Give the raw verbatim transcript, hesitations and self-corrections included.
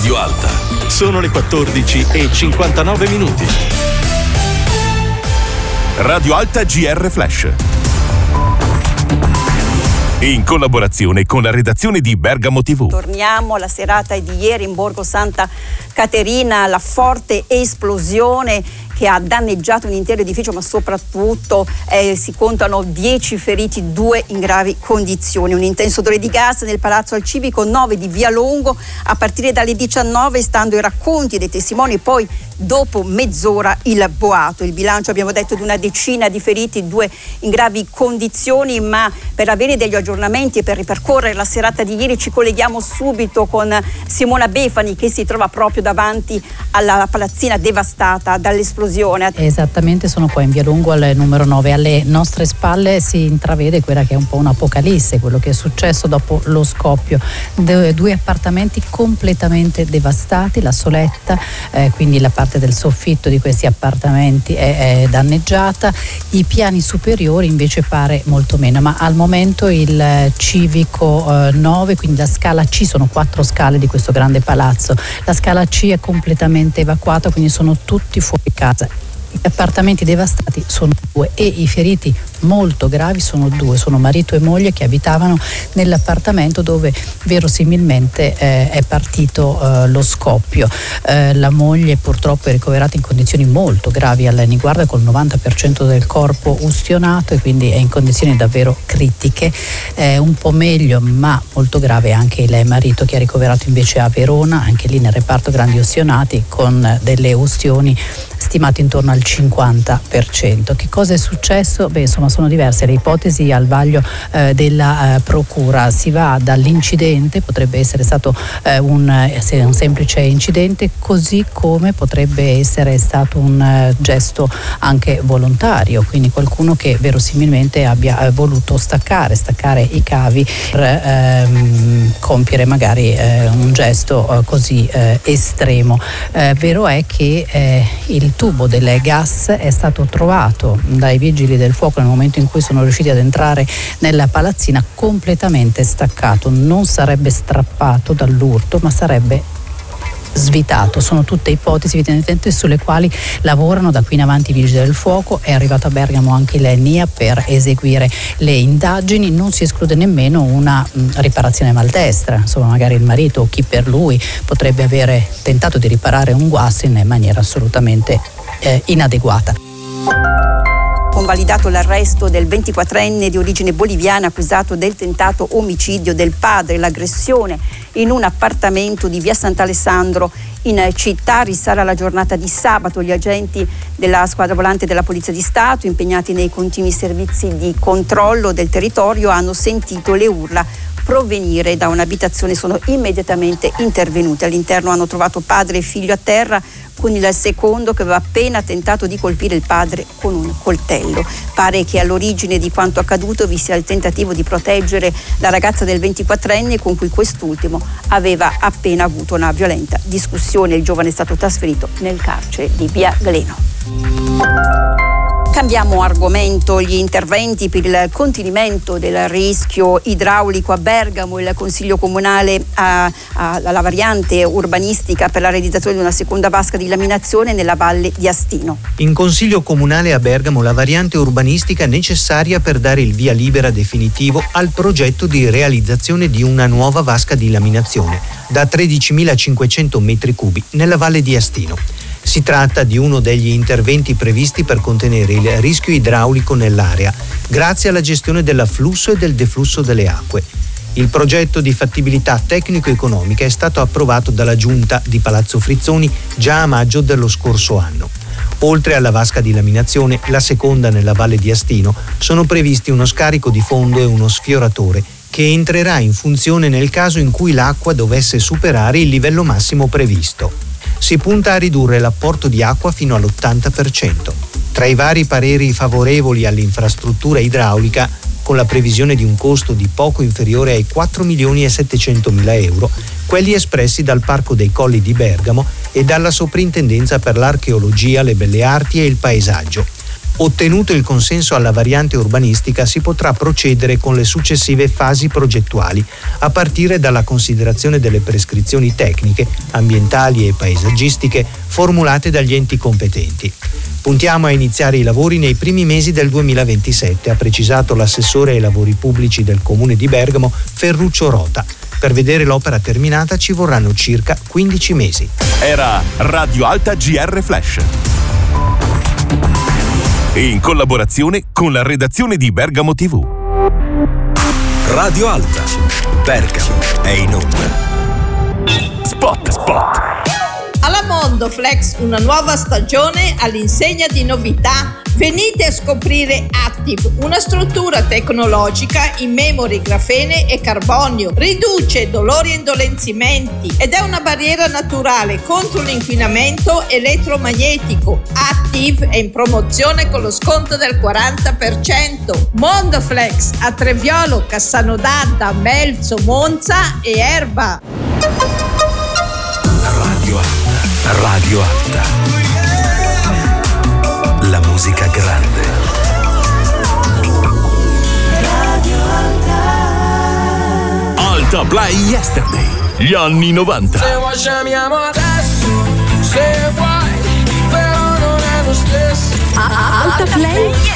Radio Alta. Sono le quattordici e cinquantanove minuti. Radio Alta G R Flash. In collaborazione con la redazione di Bergamo tivù. Torniamo alla serata di ieri in Borgo Santa Caterina, la forte esplosione che ha danneggiato un intero edificio, ma soprattutto eh, si contano dieci feriti, due in gravi condizioni. Un intenso odore di gas nel Palazzo al Civico nove di Via Longo a partire dalle diciannove, stando ai racconti dei testimoni, poi dopo mezz'ora il boato. Il bilancio, abbiamo detto, di una decina di feriti, due in gravi condizioni, ma per avere degli aggiornamenti e per ripercorrere la serata di ieri ci colleghiamo subito con Simona Befani, che si trova proprio davanti alla palazzina devastata dall'esplosione. Esattamente, sono qua in Via Longo al numero nove. Alle nostre spalle si intravede quella che è un po' un'apocalisse, quello che è successo dopo lo scoppio. De- due appartamenti completamente devastati, la soletta, eh, quindi la parte del soffitto di questi appartamenti è, è danneggiata, i piani superiori invece pare molto meno, ma al momento il Civico eh, nove, quindi la scala C, sono quattro scale di questo grande palazzo, la scala C è completamente evacuata, quindi sono tutti fuori casa. Gli appartamenti devastati sono due e i feriti molto gravi sono due, sono marito e moglie che abitavano nell'appartamento dove verosimilmente eh, è partito eh, lo scoppio. Eh, la moglie purtroppo è ricoverata in condizioni molto gravi alla Niguarda, col novanta per cento del corpo ustionato, e quindi è in condizioni davvero critiche. Eh, un po' meglio ma molto grave anche il marito, che è ricoverato invece a Verona, anche lì nel reparto grandi ustionati, con delle ustioni stimate intorno al cinquanta per cento. Che cosa è successo? Beh, insomma, sono diverse le ipotesi al vaglio eh, della eh, procura. Si va dall'incidente, potrebbe essere stato eh, un, eh, un semplice incidente, così come potrebbe essere stato un eh, gesto anche volontario, quindi qualcuno che verosimilmente abbia eh, voluto staccare, staccare i cavi per ehm, compiere magari eh, un gesto eh, così eh, estremo. Eh, vero è che eh, il tubo del gas è stato trovato dai vigili del fuoco nel momento in cui sono riusciti ad entrare nella palazzina completamente staccato. Non sarebbe strappato dall'urto, ma sarebbe svitato. Sono tutte ipotesi evidentemente sulle quali lavorano da qui in avanti i vigili del fuoco. È arrivato a Bergamo anche l'E N I A per eseguire le indagini. Non si esclude nemmeno una mh, riparazione maldestra, insomma magari il marito o chi per lui potrebbe avere tentato di riparare un guasto in maniera assolutamente eh, inadeguata. Convalidato l'arresto del ventiquattrenne di origine boliviana accusato del tentato omicidio del padre, l'aggressione in un appartamento di via Sant'Alessandro in città. Risale la giornata di sabato. Gli agenti della squadra volante della Polizia di Stato, impegnati nei continui servizi di controllo del territorio, hanno sentito le urla provenire da un'abitazione, sono immediatamente intervenuti. All'interno hanno trovato padre e figlio a terra, con il secondo che aveva appena tentato di colpire il padre con un coltello. Pare che all'origine di quanto accaduto vi sia il tentativo di proteggere la ragazza del ventiquattrenne con cui quest'ultimo aveva appena avuto una violenta discussione. Il giovane è stato trasferito nel carcere di Via Galeno. Cambiamo argomento. Gli interventi per il contenimento del rischio idraulico a Bergamo. Il Consiglio Comunale ha, ha la variante urbanistica per la realizzazione di una seconda vasca di laminazione nella valle di Astino. In Consiglio Comunale a Bergamo la variante urbanistica necessaria per dare il via libera definitivo al progetto di realizzazione di una nuova vasca di laminazione da tredicimilacinquecento metri cubi nella valle di Astino. Si tratta di uno degli interventi previsti per contenere il rischio idraulico nell'area, grazie alla gestione dell'afflusso e del deflusso delle acque. Il progetto di fattibilità tecnico-economica è stato approvato dalla Giunta di Palazzo Frizzoni già a maggio dello scorso anno. Oltre alla vasca di laminazione, la seconda nella Valle di Astino, sono previsti uno scarico di fondo e uno sfioratore che entrerà in funzione nel caso in cui l'acqua dovesse superare il livello massimo previsto. Si punta a ridurre l'apporto di acqua fino all'ottanta per cento. Tra i vari pareri favorevoli all'infrastruttura idraulica, con la previsione di un costo di poco inferiore ai quattro milioni e settecentomila euro, quelli espressi dal Parco dei Colli di Bergamo e dalla Soprintendenza per l'Archeologia, le Belle Arti e il Paesaggio. Ottenuto il consenso alla variante urbanistica, si potrà procedere con le successive fasi progettuali, a partire dalla considerazione delle prescrizioni tecniche, ambientali e paesaggistiche formulate dagli enti competenti. Puntiamo a iniziare i lavori nei primi mesi del duemilaventisette, ha precisato l'assessore ai lavori pubblici del comune di Bergamo, Ferruccio Rota. Per vedere l'opera terminata ci vorranno circa quindici mesi. Era Radio Alta G R Flash. In collaborazione con la redazione di Bergamo tivù. Radio Alta. Bergamo è in onda. Spot, spot. Alla Mondoflex una nuova stagione all'insegna di novità. Venite a scoprire Active, una struttura tecnologica in memory, grafene e carbonio. Riduce dolori e indolenzimenti ed è una barriera naturale contro l'inquinamento elettromagnetico. Active è in promozione con lo sconto del quaranta per cento. Mondoflex a Treviolo, Cassano d'Adda, Melzo, Monza e Erba. Radio Alta. Radio Alta. La musica grande. Radio Alta. Alta Play Yesterday, gli anni novanta. Se vuoi ci amiamo adesso, se vuoi, però non è lo stesso. Alta Play